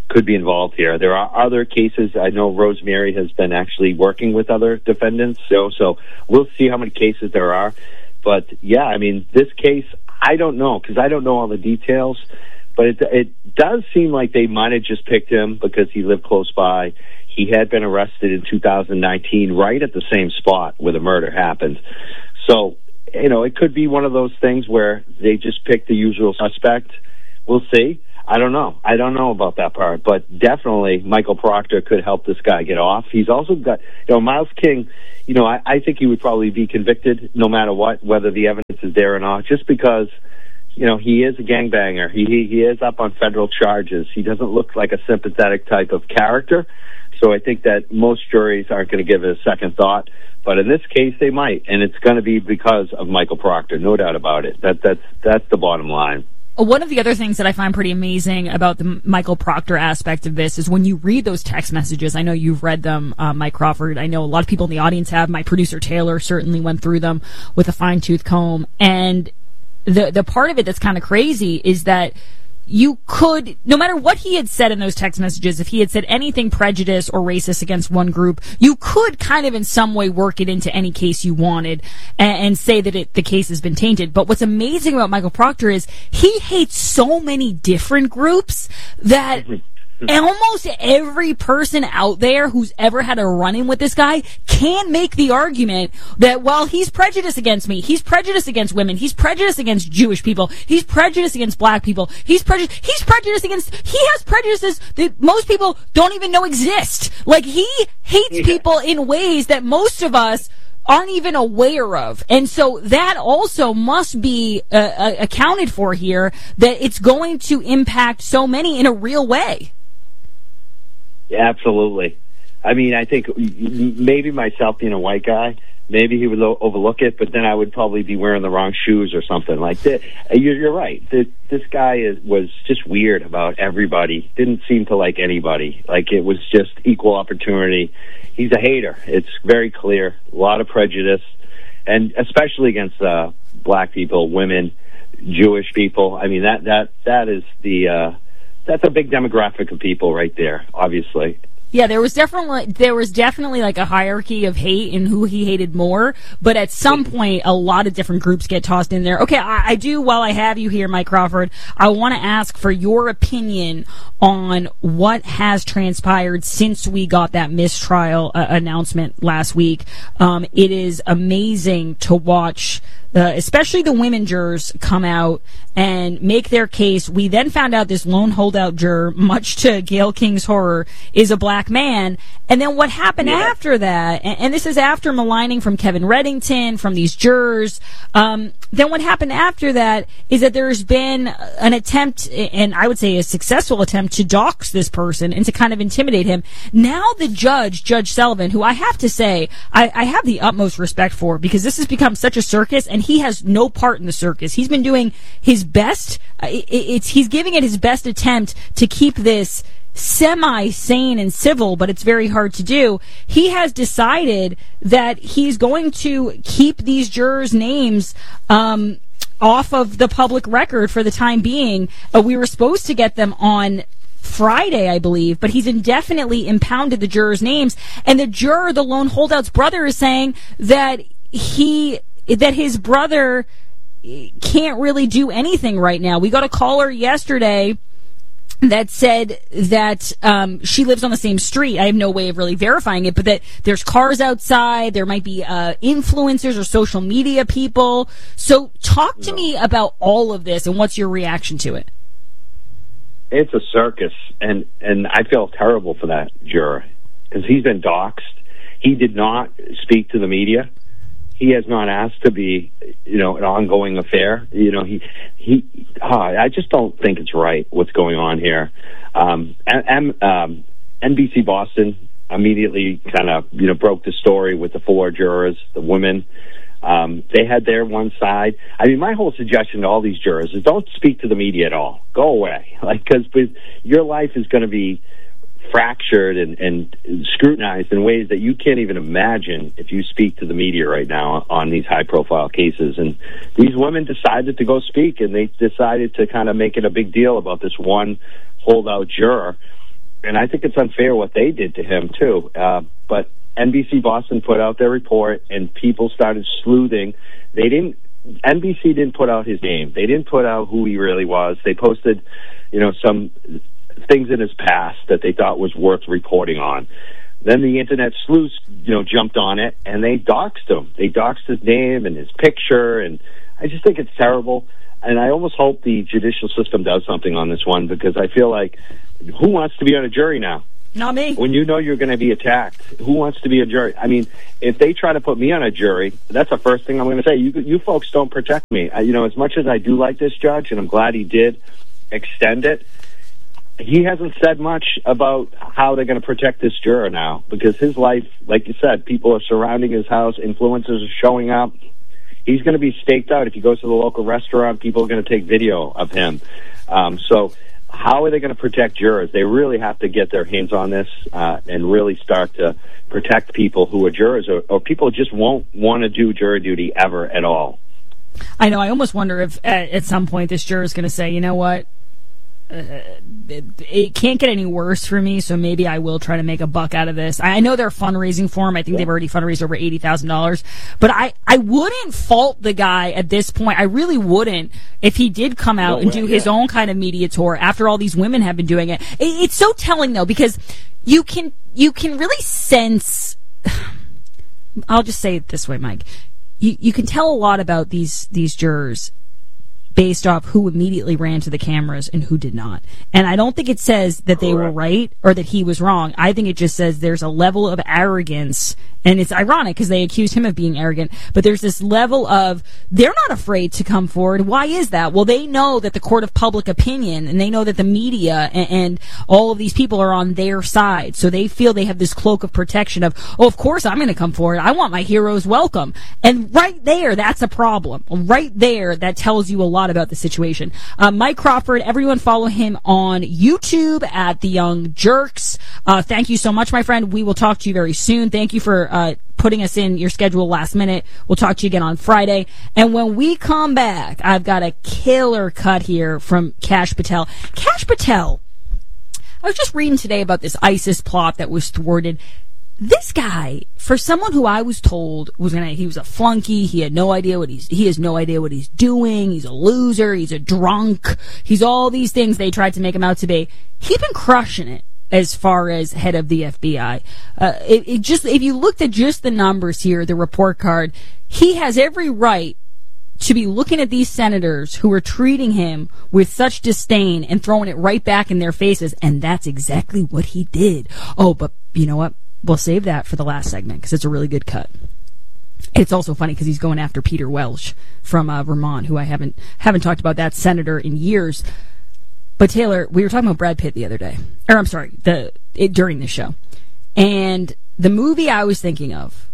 could be involved here. There are other cases. I know Rosemary has been actually working with other defendants, so so we'll see how many cases there are. But yeah, I mean, this case, I don't know because I don't know all the details. But it it does seem like they might have just picked him because he lived close by. He had been arrested in two thousand nineteen, right at the same spot where the murder happened. So, you know, it could be one of those things where they just picked the usual suspect. We'll see. I don't know. I don't know about that part. But definitely Michael Proctor could help this guy get off. He's also got, you know, Miles King, you know, I, I think he would probably be convicted no matter what, whether the evidence is there or not, just because, you know, he is a gangbanger. He, he, he is up on federal charges. He doesn't look like a sympathetic type of character. So I think that most juries aren't going to give it a second thought. But in this case, they might. And it's going to be because of Michael Proctor, no doubt about it. That, that's, that's the bottom line. One of the other things that I find pretty amazing about the Michael Proctor aspect of this is when you read those text messages. I know you've read them, uh, Mike Crawford. I know a lot of people in the audience have. My producer Taylor certainly went through them with a fine-tooth comb. And the the part of it that's kind of crazy is that you could, no matter what he had said in those text messages, if he had said anything prejudiced or racist against one group, you could kind of in some way work it into any case you wanted and, and say that it, the case has been tainted. But what's amazing about Michael Proctor is he hates so many different groups that almost every person out there who's ever had a run-in with this guy can make the argument that, well, he's prejudiced against me, he's prejudiced against women, he's prejudiced against Jewish people, he's prejudiced against black people, he's prejudiced, he's prejudiced against, he has prejudices that most people don't even know exist. Like, he hates people in ways that most of us aren't even aware of. And so that also must be uh, uh, accounted for here, that it's going to impact so many in a real way. Yeah, absolutely. I mean, I think maybe myself being a white guy, maybe he would lo- overlook it, but then I would probably be wearing the wrong shoes or something like that. You're, you're right. This, this guy is, was just weird about everybody. Didn't seem to like anybody. Like, it was just equal opportunity. He's a hater. It's very clear. A lot of prejudice, and especially against uh, black people, women, Jewish people. I mean, that that that is the... Uh, That's a big demographic of people right there, obviously. Yeah, there was definitely there was definitely like a hierarchy of hate and who he hated more, but at some point a lot of different groups get tossed in there. Okay, I, I do, while I have you here, Mike Crawford, I want to ask for your opinion on what has transpired since we got that mistrial uh, announcement last week. Um, it is amazing to watch, uh, especially the women jurors come out and make their case. We then found out this lone holdout juror, much to Gayle King's horror, is a black man. And then what happened yeah. after that, and, and this is after maligning from Kevin Reddington, from these jurors, um, then what happened after that is that there's been an attempt, and I would say a successful attempt, to dox this person and to kind of intimidate him. Now the judge, Judge Sullivan, who I have to say I, I have the utmost respect for, because this has become such a circus, and he has no part in the circus. He's been doing his best. It, it's he's giving it his best attempt to keep this semi-sane and civil, but it's very hard to do. He has decided that he's going to keep these jurors' names um, off of the public record for the time being. Uh, we were supposed to get them on Friday, I believe, but he's indefinitely impounded the jurors' names. And the juror, the lone holdout's brother, is saying that he that his brother can't really do anything right now. We got a caller yesterday that said that um, she lives on the same street. I have no way of really verifying it, but that there's cars outside. There might be uh, influencers or social media people. So talk to me about all of this and what's your reaction to it? It's a circus, and, and I feel terrible for that juror because he's been doxxed. He did not speak to the media. He has not asked to be, you know, an ongoing affair. You know, he, he, oh, I just don't think it's right what's going on here. Um, and, um, N B C Boston immediately kind of, you know, broke the story with the four jurors, the women. Um, they had their one side. I mean, my whole suggestion to all these jurors is don't speak to the media at all. Go away. Like, because your life is going to be fractured and, and scrutinized in ways that you can't even imagine if you speak to the media right now on these high-profile cases. And these women decided to go speak, and they decided to kind of make it a big deal about this one holdout juror. and I think it's unfair what they did to him, too. Uh, but N B C Boston put out their report, and people started sleuthing. They didn't, N B C didn't put out his name. They didn't put out who he really was. They posted, you know, some things in his past that they thought was worth reporting on. Then the internet sleuths, you know, jumped on it, and they doxed him. They doxed his name and his picture, and I just think it's terrible. And I almost hope the judicial system does something on this one, because I feel like, who wants to be on a jury now? Not me. When you know you're going to be attacked, who wants to be a jury? I mean, if they try to put me on a jury, that's the first thing I'm going to say. You, you folks don't protect me. I, you know, as much as I do like this judge, and I'm glad he did extend it, he hasn't said much about how they're going to protect this juror now, because his life, like you said, people are surrounding his house, influencers are showing up. He's going to be staked out. If he goes to the local restaurant, people are going to take video of him. Um, so how are they going to protect jurors? They really have to get their hands on this uh, and really start to protect people who are jurors, or, or people just won't want to do jury duty ever at all. I know. I almost wonder if at, at some point this juror is going to say, you know what? Uh, it, it can't get any worse for me, so maybe I will try to make a buck out of this. I know they're fundraising for him. I think yeah. they've already fundraised over eighty thousand dollars. But I, I wouldn't fault the guy at this point. I really wouldn't, if he did come out no and way, do yeah. his own kind of media tour after all these women have been doing it. it. It's so telling, though, because you can you can really sense... I'll just say it this way, Mike. You, you can tell a lot about these these jurors based off who immediately ran to the cameras and who did not. And I don't think it says that they were right or that he was wrong. I think it just says there's a level of arrogance, and it's ironic because they accused him of being arrogant, but there's this level of, they're not afraid to come forward. Why is that? Well, they know that the court of public opinion, and they know that the media and, and all of these people are on their side. So they feel they have this cloak of protection of, oh, of course I'm going to come forward. I want my heroes welcome. And right there, that's a problem. Right there, that tells you a lot about the situation. Uh, Mike Crawford, everyone follow him on YouTube at The Young Jerks. Uh, thank you so much, my friend. We will talk to you very soon. Thank you for uh, putting us in your schedule last minute. We'll talk to you again on Friday. And when we come back, I've got a killer cut here from Kash Patel. Kash Patel, I was just reading today about this ISIS plot that was thwarted. This guy, for someone who I was told was gonna, he was a flunky, he had no idea what he's, he has no idea what he's doing, he's a loser, he's a drunk, he's all these things they tried to make him out to be. He's been crushing it as far as head of the F B I. Uh, it, it just, if you looked at just the numbers here, the report card, he has every right to be looking at these senators who are treating him with such disdain and throwing it right back in their faces, and that's exactly what he did. Oh, but you know what? We'll save that for the last segment because it's a really good cut. It's also funny because he's going after Peter Welch from uh, Vermont, who I haven't haven't talked about that senator in years. But Taylor, we were talking about Brad Pitt the other day, or I'm sorry, the it, during the show, and the movie I was thinking of,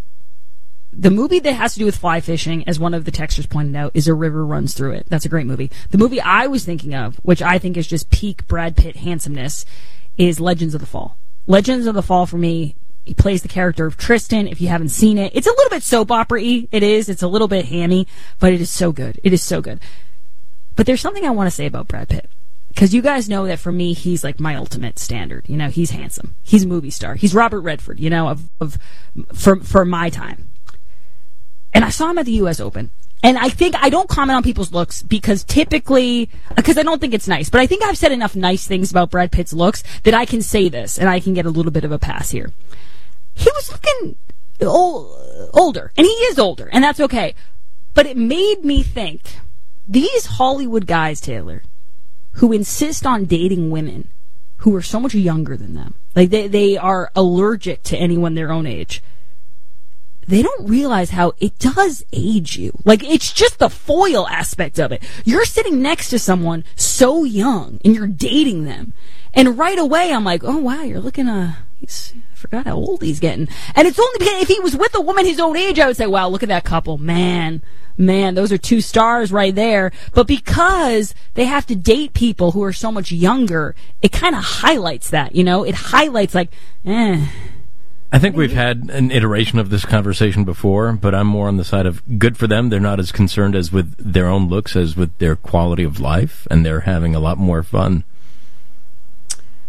the movie that has to do with fly fishing, as one of the texters pointed out, is A River Runs Through It. That's a great movie. The movie I was thinking of, which I think is just peak Brad Pitt handsomeness, is Legends of the Fall. Legends of the Fall, for me, he plays the character of Tristan. If you haven't seen it, it's a little bit soap opera-y. It is. It's a little bit hammy, but it is so good. It is so good. But there's something I want to say about Brad Pitt. Because you guys know that for me, he's like my ultimate standard. You know, he's handsome. He's a movie star. He's Robert Redford, you know, of, of for, for my time. And I saw him at the U S Open. And I think I don't comment on people's looks because typically, because I don't think it's nice, but I think I've said enough nice things about Brad Pitt's looks that I can say this and I can get a little bit of a pass here. He was looking old, older, and he is older, and that's okay. But it made me think, these Hollywood guys, Taylor, who insist on dating women who are so much younger than them, like they, they are allergic to anyone their own age, they don't realize how it does age you. Like, it's just the foil aspect of it. You're sitting next to someone so young, and you're dating them. And right away, I'm like, oh, wow, you're looking, uh, he's, I forgot how old he's getting. And it's only because if he was with a woman his own age, I would say, wow, look at that couple. Man, man, those are two stars right there. But because they have to date people who are so much younger, it kind of highlights that, you know? It highlights, like, eh. I think we've had an iteration of this conversation before, but I'm more on the side of good for them. They're not as concerned as with their own looks as with their quality of life, and they're having a lot more fun.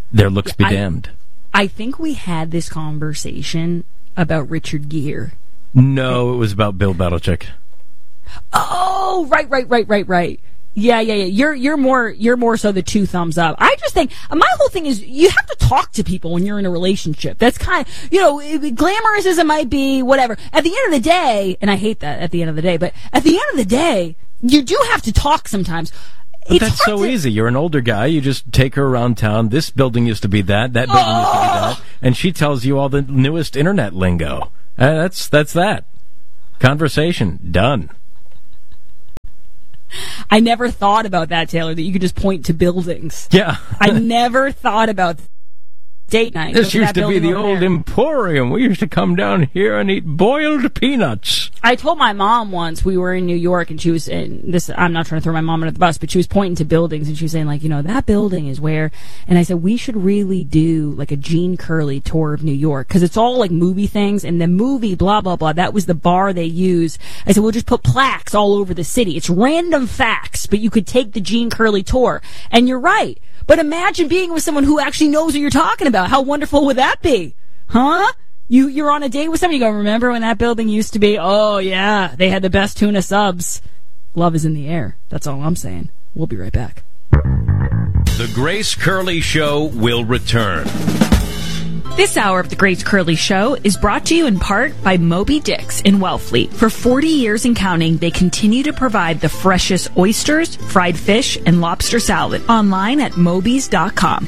their looks be I, damned. I think we had this conversation about Richard Gere. No, it was about Bill Belichick. Oh, right, right, right, right, right. Yeah, yeah, yeah. You're you're more you're more so the two thumbs up. I just think my whole thing is you have to talk to people when you're in a relationship. That's kind of, you know, glamorous as it might be, whatever. At the end of the day, and I hate that at the end of the day, but at the end of the day, you do have to talk sometimes. But It's that's so hard to- easy. You're an older guy. You just take her around town. This building used to be that. That building used to be that. And she tells you all the newest internet lingo. Uh, that's that's that. Conversation. Done. I never thought about that, Taylor, that you could just point to buildings. Yeah. I never thought about date night. This Go to used that to be building the over old there. Emporium. We used to come down here and eat boiled peanuts. I told my mom once we were in New York, and she was in this. I'm not trying to throw my mom under the bus, but she was pointing to buildings, and she was saying, like, you know, that building is where. And I said, we should really do like a Gene Curley tour of New York, because it's all like movie things, and the movie blah blah blah. That was the bar they use. I said, we'll just put plaques all over the city. It's random facts, but you could take the Gene Curley tour. And you're right. But imagine being with someone who actually knows what you're talking about. How wonderful would that be? Huh? You, you're on a date with somebody, you go, remember when that building used to be? Oh, yeah, they had the best tuna subs. Love is in the air. That's all I'm saying. We'll be right back. The Grace Curley Show will return. This hour of the Grace Curley Show is brought to you in part by Moby Dick's in Wellfleet. For forty years and counting, they continue to provide the freshest oysters, fried fish, and lobster salad. Online at mobies dot com.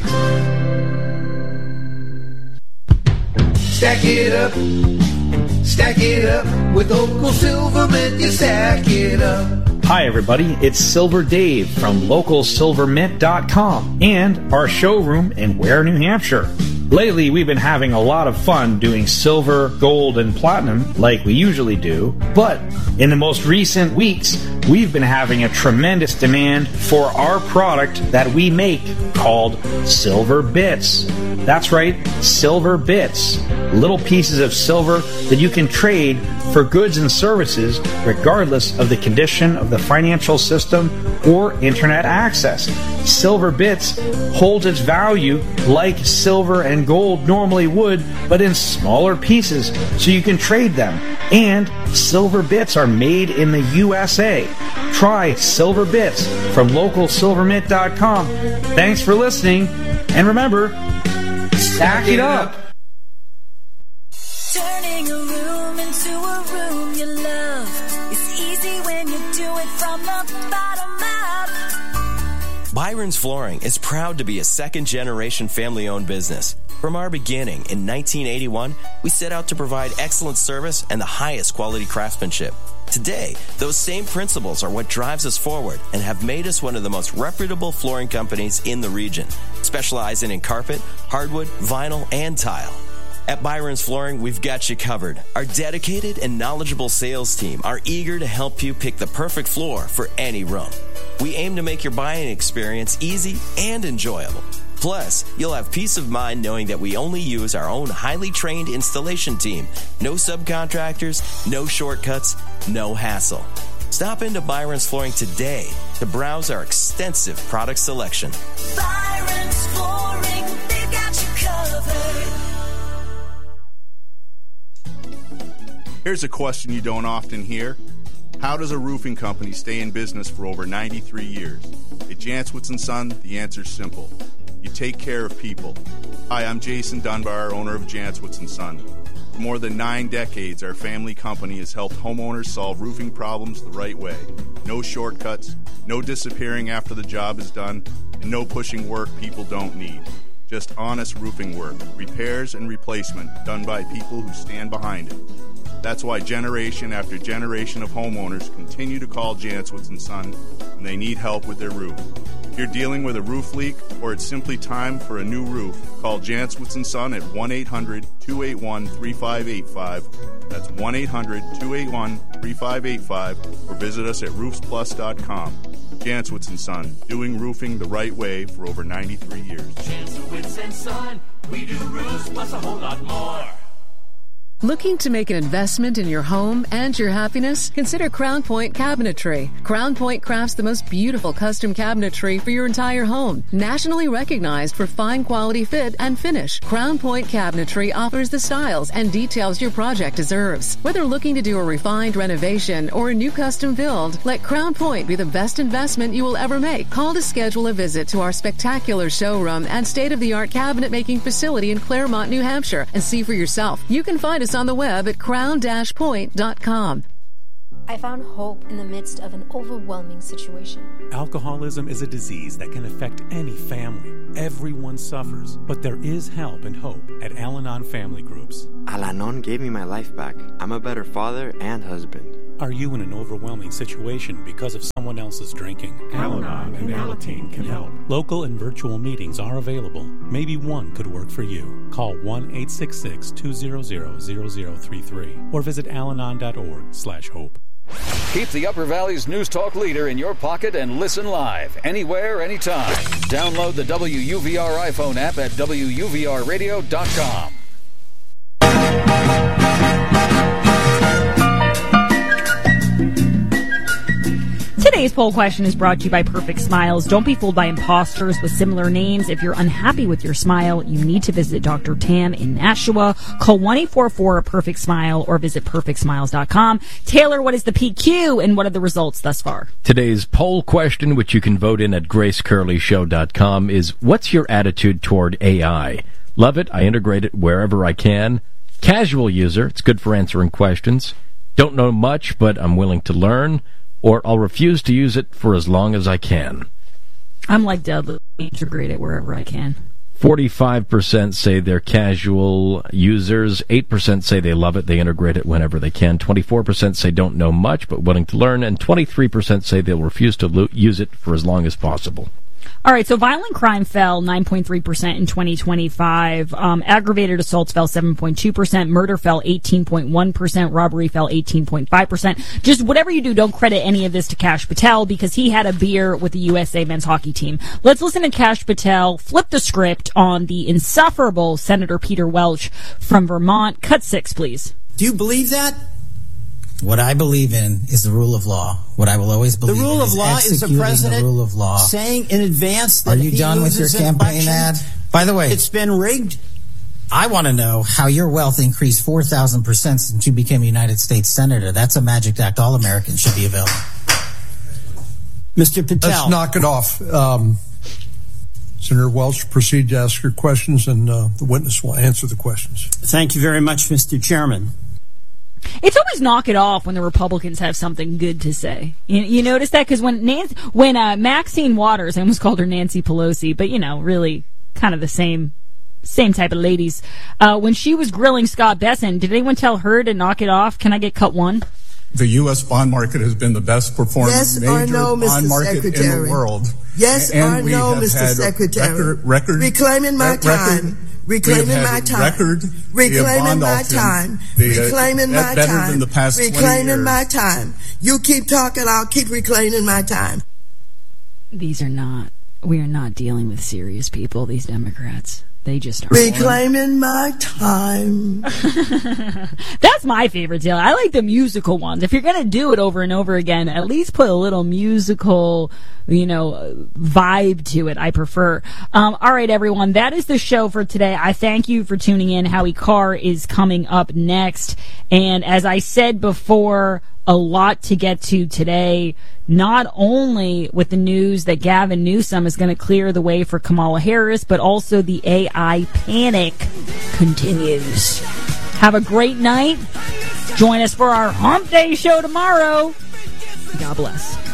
Stack it up, stack it up, with Local Silvermint, you stack it up. Hi everybody, it's Silver Dave from local silver mint dot com and our showroom in Ware, New Hampshire. Lately, we've been having a lot of fun doing silver, gold, and platinum like we usually do, but in the most recent weeks, we've been having a tremendous demand for our product that we make called Silver Bits. That's right, Silver Bits. Little pieces of silver that you can trade for goods and services regardless of the condition of the financial system or internet access. Silver Bits holds its value like silver and gold normally would, but in smaller pieces so you can trade them. And Silver Bits are made in the U S A. Try Silver Bits from local silver mint dot com. Thanks for listening, and remember, stack it up. Turning a room into a room you love. It's easy when you do it from the bottom up. Byron's Flooring is proud to be a second-generation family-owned business. From our beginning in nineteen eighty-one, we set out to provide excellent service and the highest quality craftsmanship. Today, those same principles are what drives us forward and have made us one of the most reputable flooring companies in the region, specializing in carpet, hardwood, vinyl, and tile. At Byron's Flooring, we've got you covered. Our dedicated and knowledgeable sales team are eager to help you pick the perfect floor for any room. We aim to make your buying experience easy and enjoyable. Plus, you'll have peace of mind knowing that we only use our own highly trained installation team. No subcontractors, no shortcuts, no hassle. Stop into Byron's Flooring today to browse our extensive product selection. Byron's Flooring, they've got you covered. Here's a question you don't often hear. How does a roofing company stay in business for over ninety-three years? At Jantzwitz and Son, the answer's simple. You take care of people. Hi, I'm Jason Dunbar, owner of Jantzwitz and Son. For more than nine decades, our family company has helped homeowners solve roofing problems the right way. No shortcuts, no disappearing after the job is done, and no pushing work people don't need. Just honest roofing work, repairs and replacement done by people who stand behind it. That's why generation after generation of homeowners continue to call Jantzwitz and Son when they need help with their roof. If you're dealing with a roof leak or it's simply time for a new roof, call Jantzwitz and Son at one eight hundred two eight one three five eight five. That's one eight hundred two eight one three five eight five, or visit us at roofs plus dot com. Jantzwitz and Son, doing roofing the right way for over ninety-three years. Jantzwitz and Son, we do roofs plus a whole lot more. Looking to make an investment in your home and your happiness? Consider Crown Point Cabinetry. Crown Point crafts the most beautiful custom cabinetry for your entire home. Nationally recognized for fine quality fit and finish, Crown Point Cabinetry offers the styles and details your project deserves. Whether looking to do a refined renovation or a new custom build, let Crown Point be the best investment you will ever make. Call to schedule a visit to our spectacular showroom and state-of-the-art cabinet making facility in Claremont, New Hampshire, and see for yourself. You can find us on the web at crown dash point dot com. I found hope in the midst of an overwhelming situation. Alcoholism is a disease that can affect any family. Everyone suffers, but there is help and hope at Al-Anon Family Groups. Al-Anon gave me my life back. I'm a better father and husband. Are you in an overwhelming situation because of someone else's drinking? Al-Anon and Alateen can help. Local and virtual meetings are available. Maybe one could work for you. Call one eight six six, two hundred, zero zero three three or visit alanon dot org slash hope. Keep the Upper Valley's News Talk leader in your pocket and listen live, anywhere, anytime. Download the W U V R iPhone app at W U V R radio dot com. Today's poll question is brought to you by Perfect Smiles. Don't be fooled by imposters with similar names. If you're unhappy with your smile, you need to visit Doctor Tam in Nashua. Call one eight four four perfect smile or visit perfect smiles dot com. Taylor, what is the P Q and what are the results thus far? Today's poll question, which you can vote in at grace curley show dot com, is what's your attitude toward A I? Love it. I integrate it wherever I can. Casual user. It's good for answering questions. Don't know much, but I'm willing to learn. Or I'll refuse to use it for as long as I can. I'm like Dudley. Integrate it wherever I can. forty-five percent say they're casual users. eight percent say they love it. They integrate it whenever they can. twenty-four percent say don't know much but willing to learn. And twenty-three percent say they'll refuse to lo- use it for as long as possible. All right, so violent crime fell nine point three percent in twenty twenty-five. Um, aggravated assaults fell seven point two percent. Murder fell eighteen point one percent. Robbery fell eighteen point five percent. Just whatever you do, don't credit any of this to Kash Patel because he had a beer with the U S A men's hockey team. Let's listen to Kash Patel flip the script on the insufferable Senator Peter Welch from Vermont. Cut six, please. Do you believe that? What I believe in is the rule of law. What I will always believe in the rule is of law is the president the rule of law. saying in advance that Are you if he done with your loses campaign election, ad? By the way, it's been rigged. I want to know how your wealth increased four thousand percent since you became a United States Senator. That's a magic act all Americans should be available. Mister Patel. Let's knock it off. Um, Senator Welch, proceed to ask your questions, and uh, the witness will answer the questions. Thank you very much, Mister Chairman. It's always knock it off when the Republicans have something good to say. You, you notice that? Because when Nancy, when uh, Maxine Waters, I almost called her Nancy Pelosi, but, you know, really kind of the same same type of ladies. Uh, when she was grilling Scott Besson, did anyone tell her to knock it off? Can I get cut one? The U S bond market has been the best performing yes major no, bond Mister market Secretary. in the world. Yes and or we no, have Mister had Secretary. Record, record, reclaiming my record, time. Reclaiming my time. Record, reclaiming my auction, time. the, uh, reclaiming my better time. Than the past reclaiming my time. You keep talking, I'll keep reclaiming my time. These are not, we are not dealing with serious people, these Democrats. They just are reclaiming my time. That's my favorite deal. I like the musical ones. If you're going to do it over and over again, at least put a little musical, you know, vibe to it. I prefer. Um, all right, everyone. That is the show for today. I thank you for tuning in. Howie Carr is coming up next. And as I said before, a lot to get to today, not only with the news that Gavin Newsom is going to clear the way for Kamala Harris, but also the A I panic continues. Have a great night. Join us for our Hump Day show tomorrow. God bless.